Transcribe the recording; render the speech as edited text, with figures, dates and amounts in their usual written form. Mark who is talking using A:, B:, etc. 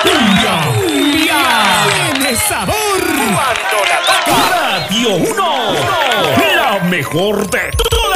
A: ¡Cumbia! ¡Tiene sabor!
B: Cuando la toca Radio 1, la mejor de todas.